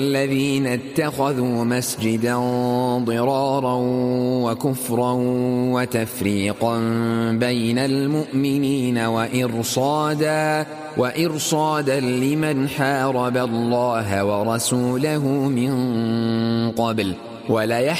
الذين اتخذوا مسجدا ضرارا وكفرا وتفريقا بين المؤمنين وإرصادا لمن حارب الله ورسوله من قبل